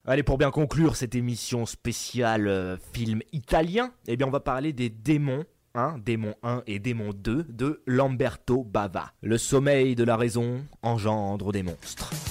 Allez, pour bien conclure cette émission spéciale film italien, eh bien on va parler des démons, Démon 1 et Démon 2 de Lamberto Bava. Le sommeil de la raison engendre des monstres.